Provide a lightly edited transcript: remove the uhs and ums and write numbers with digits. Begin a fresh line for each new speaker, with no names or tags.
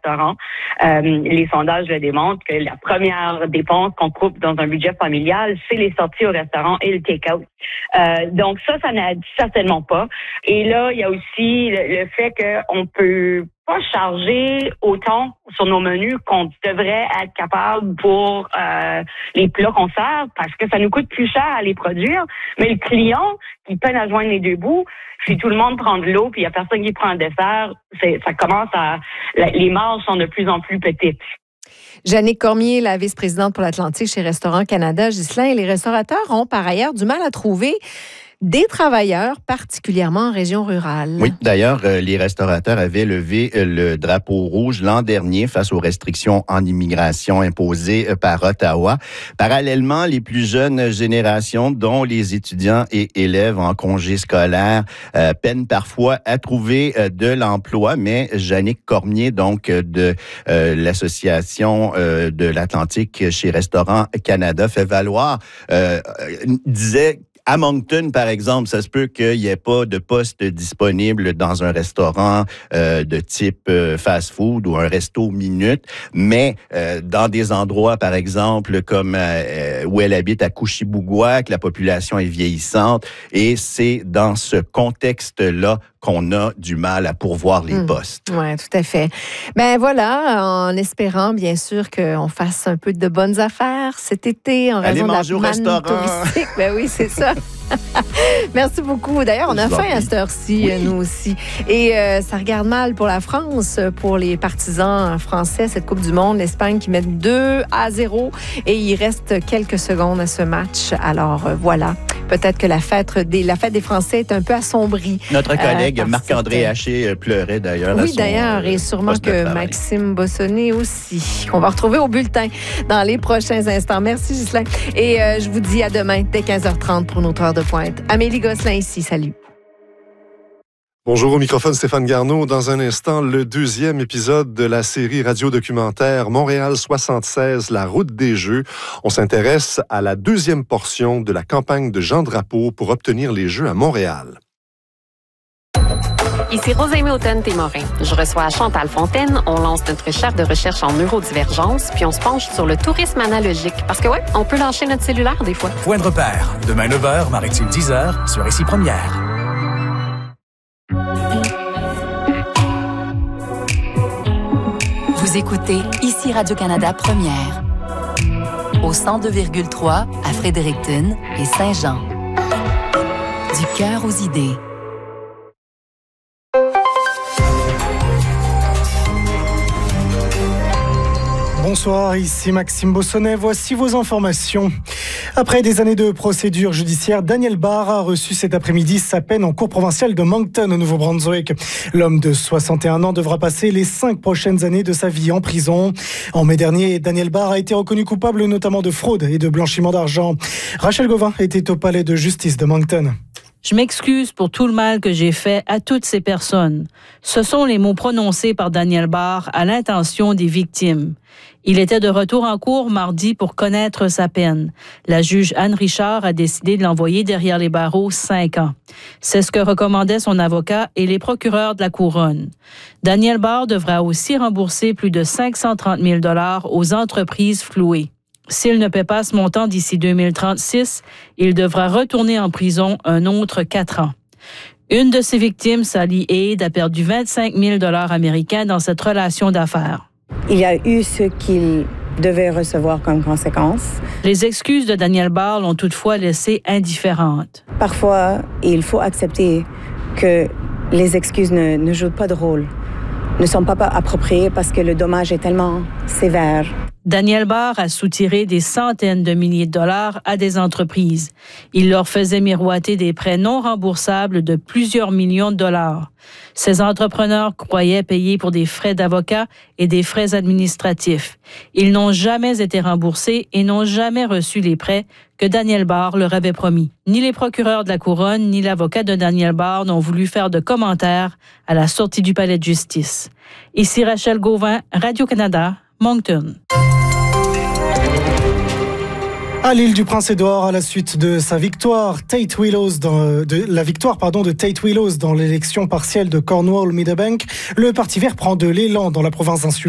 restaurant. Les sondages le démontrent que la première dépense qu'on coupe dans un budget familial, c'est les sorties au restaurant et le take-out. Donc ça n'aide certainement pas. Et là, il y a aussi le fait qu'on peut pas charger autant sur nos menus qu'on devrait être capable pour les plats qu'on sert parce que ça nous coûte plus cher à les produire. Mais le client qui peine à joindre les deux bouts, si tout le monde prend de l'eau puis il y a personne qui prend un dessert, ça commence les marges sont de plus en plus petites.
Jannick Cormier, la vice-présidente pour l'Atlantique chez Restaurants Canada. Ghislain, les restaurateurs ont par ailleurs du mal à trouver des travailleurs, particulièrement en région rurale.
Oui, d'ailleurs, les restaurateurs avaient levé le drapeau rouge l'an dernier face aux restrictions en immigration imposées par Ottawa. Parallèlement, les plus jeunes générations, dont les étudiants et élèves en congé scolaire, peinent parfois à trouver de l'emploi, mais Jannick Cormier, donc de l'association de l'Atlantique chez Restaurants Canada, fait valoir, disait à Moncton, par exemple, ça se peut qu'il n'y ait pas de poste disponible dans un restaurant de type fast-food ou un resto minute, mais dans des endroits, par exemple, comme où elle habite à Couchibouguac, la population est vieillissante et c'est dans ce contexte-là qu'on a du mal à pourvoir les postes.
Oui, tout à fait. Ben voilà, en espérant, bien sûr, qu'on fasse un peu de bonnes affaires cet été en raison de la manne touristique. Ben oui, c'est ça. Merci beaucoup. D'ailleurs, on a faim à cette heure-ci, nous aussi. Et ça regarde mal pour la France, pour les partisans français, cette Coupe du Monde. L'Espagne qui met 2-0 et il reste quelques secondes à ce match. Alors voilà, peut-être que la fête des Français est un peu assombrie.
Notre collègue Marc-André Haché pleurait d'ailleurs.
Oui, d'ailleurs, et sûrement que Maxime Bossonnet aussi, qu'on va retrouver au bulletin dans les prochains instants. Merci, Ghislain. Et je vous dis à demain, dès 15h30 pour notre heure de pointe. Amélie Gosselin ici, salut.
Bonjour, au microphone Stéphane Garneau. Dans un instant, le deuxième épisode de la série radio-documentaire Montréal 76, la route des Jeux. On s'intéresse à la deuxième portion de la campagne de Jean Drapeau pour obtenir les Jeux à Montréal.
Ici Rosalie Houghton-Témorin. Je reçois Chantal Fontaine. On lance notre chef de recherche en neurodivergence, puis on se penche sur le tourisme analogique. Parce que on peut lâcher notre cellulaire des fois.
Point de repère. Demain 9h, Maritime 10h, sur Ici Première.
Vous écoutez Ici Radio-Canada Première. Au 102,3 à Fredericton et Saint-Jean. Du cœur aux idées.
Bonsoir, ici Maxime Bossonnet. Voici vos informations. Après des années de procédure judiciaire, Daniel Barr a reçu cet après-midi sa peine en cour provinciale de Moncton, au Nouveau-Brunswick. L'homme de 61 ans devra passer les 5 prochaines années de sa vie en prison. En mai dernier, Daniel Barr a été reconnu coupable notamment de fraude et de blanchiment d'argent. Rachel Gauvin était au palais de justice de Moncton.
Je m'excuse pour tout le mal que j'ai fait à toutes ces personnes. Ce sont les mots prononcés par Daniel Barr à l'intention des victimes. Il était de retour en cour mardi pour connaître sa peine. La juge Anne Richard a décidé de l'envoyer derrière les barreaux 5 ans. C'est ce que recommandaient son avocat et les procureurs de la Couronne. Daniel Barr devra aussi rembourser plus de 530 000 $ aux entreprises flouées. S'il ne paie pas ce montant d'ici 2036, il devra retourner en prison un autre 4 ans. Une de ses victimes, Sally Aid, a perdu 25 000 $ américains dans cette relation d'affaires.
Il y a eu ce qu'il devait recevoir comme conséquence.
Les excuses de Daniel Barr l'ont toutefois laissée indifférente.
Parfois, il faut accepter que les excuses ne jouent pas de rôle, ne sont pas appropriées parce que le dommage est tellement sévère.
Daniel Barr a soutiré des centaines de milliers de dollars à des entreprises. Il leur faisait miroiter des prêts non remboursables de plusieurs millions de dollars. Ces entrepreneurs croyaient payer pour des frais d'avocat et des frais administratifs. Ils n'ont jamais été remboursés et n'ont jamais reçu les prêts que Daniel Barr leur avait promis. Ni les procureurs de la Couronne, ni l'avocat de Daniel Barr n'ont voulu faire de commentaires à la sortie du palais de justice. Ici Rachel Gauvin, Radio-Canada, Moncton.
À l'île du Prince-Édouard, à la suite de sa victoire, Tate Willows de Tate Willows dans l'élection partielle de Cornwall-Meadowbank, le Parti vert prend de l'élan dans la province insulaire.